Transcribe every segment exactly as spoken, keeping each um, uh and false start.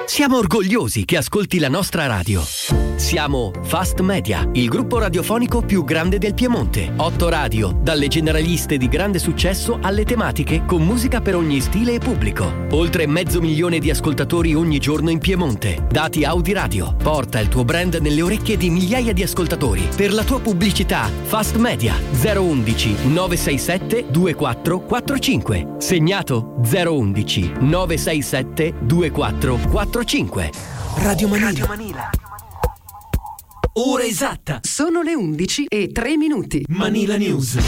Siamo orgogliosi che ascolti la nostra radio. Siamo Fast Media, il gruppo radiofonico più grande del Piemonte. Otto radio, dalle generaliste di grande successo alle tematiche con musica per ogni stile e pubblico. Oltre mezzo milione di ascoltatori ogni giorno in Piemonte. Dati Audi Radio. Porta il tuo brand nelle orecchie di migliaia di ascoltatori. Per la tua pubblicità, Fast Media zero uno uno nove sei sette due quattro quattro cinque. Segnato zero uno uno nove sei sette due quattro quattro cinque. Radio Manila. Radio Manila. Ora esatta. Sono le undici e tre minuti. Manila News.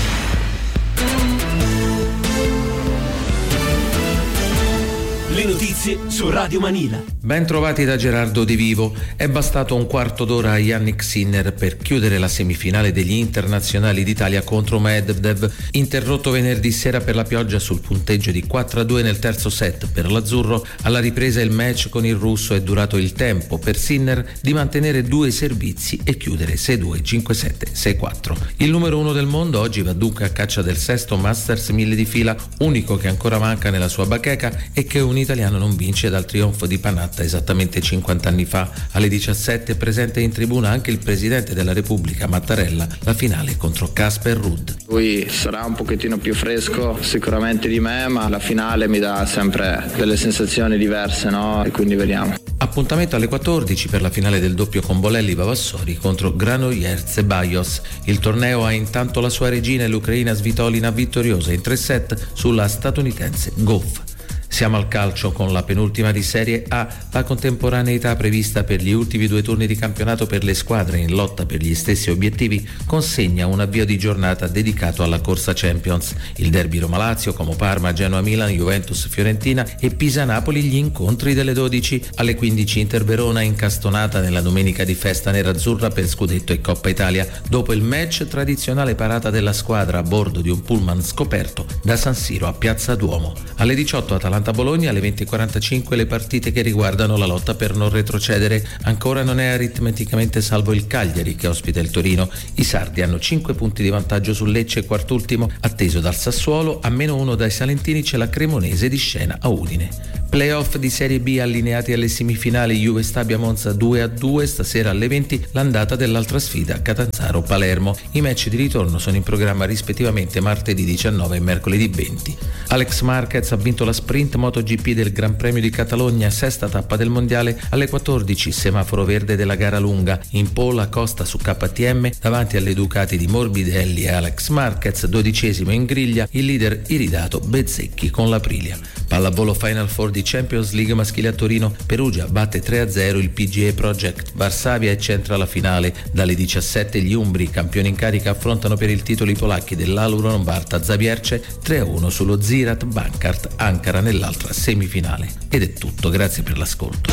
Le notizie su Radio Manila. Ben trovati da Gerardo Di Vivo. È bastato un quarto d'ora a Yannick Sinner per chiudere la semifinale degli internazionali d'Italia contro Medvedev, interrotto venerdì sera per la pioggia sul punteggio di quattro a due nel terzo set per l'azzurro. Alla ripresa il match con il russo è durato il tempo per Sinner di mantenere due servizi e chiudere sei due, cinque sette, sei quattro. Il numero uno del mondo oggi va dunque a caccia del sesto Masters mille di fila, unico che ancora manca nella sua bacheca e che un italiano non vince dal trionfo di Panatta esattamente cinquanta anni fa. Alle diciassette è presente in tribuna anche il presidente della Repubblica Mattarella, la finale contro Casper Ruud. Lui sarà un pochettino più fresco sicuramente di me, ma la finale mi dà sempre delle sensazioni diverse, no? E quindi vediamo. Appuntamento alle quattordici per la finale del doppio con Bolelli Vavassori contro Granollers e Bajos. Il torneo ha intanto la sua regina e l'ucraina Svitolina vittoriosa in tre set sulla statunitense Goff. Siamo al calcio con la penultima di Serie A. La contemporaneità prevista per gli ultimi due turni di campionato per le squadre in lotta per gli stessi obiettivi consegna un avvio di giornata dedicato alla corsa Champions. Il derby Roma-Lazio, Como Parma, Genoa-Milan, Juventus-Fiorentina e Pisa-Napoli gli incontri delle dodici. Alle quindici Inter-Verona incastonata nella domenica di festa nerazzurra per scudetto e Coppa Italia dopo il match tradizionale parata della squadra a bordo di un pullman scoperto da San Siro a Piazza Duomo. Alle diciotto Atalanta Bologna, alle venti e quarantacinque le partite che riguardano la lotta per non retrocedere. Ancora non è aritmeticamente salvo il Cagliari che ospita il Torino. I sardi hanno cinque punti di vantaggio sul Lecce, quartultimo, atteso dal Sassuolo. A meno uno dai salentini c'è la Cremonese di scena a Udine. Playoff di Serie B allineati alle semifinali. Juve Stabia Monza due a due, stasera alle venti l'andata dell'altra sfida Catanzaro Palermo. I match di ritorno sono in programma rispettivamente martedì diciannove e mercoledì venti. Alex Marquez ha vinto la sprint MotoGP del Gran Premio di Catalogna, sesta tappa del mondiale. Alle quattordici semaforo verde della gara lunga. In pole Acosta su K T M davanti alle Ducati di Morbidelli e Alex Marquez, dodicesimo in griglia il leader iridato Bezzecchi con l'Aprilia. Pallavolo Final Four di Champions League maschile a Torino. Perugia batte tre a zero il P G A Project Varsavia e centra la finale. Dalle diciassette gli umbri, campioni in carica, affrontano per il titolo i polacchi dell'Auro Lombarda Zabierce, tre a uno sullo Ziraat Bankart Ankara nell'altra semifinale. Ed è tutto, grazie per l'ascolto.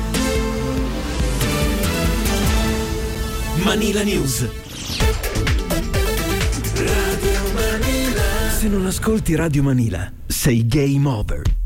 Manila News. Radio Manila. Se non ascolti Radio Manila, sei game over.